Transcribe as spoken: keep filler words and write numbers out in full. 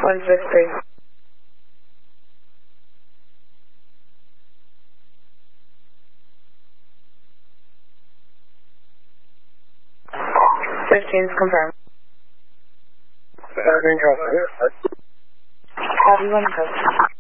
one six three. Fifteen is confirmed. Having custody. Have you in custody?